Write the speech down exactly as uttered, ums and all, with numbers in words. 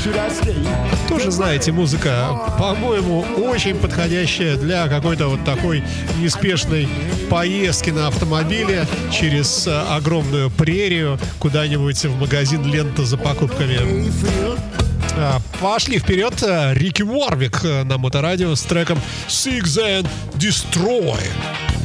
Тоже, знаете, музыка, по-моему, очень подходящая для какой-то вот такой неспешной поездки на автомобиле через э, огромную прерию куда-нибудь в магазин «Лента» за покупками. А, пошли вперед. Рики Уорвик на Моторадио с треком Seek and Destroy.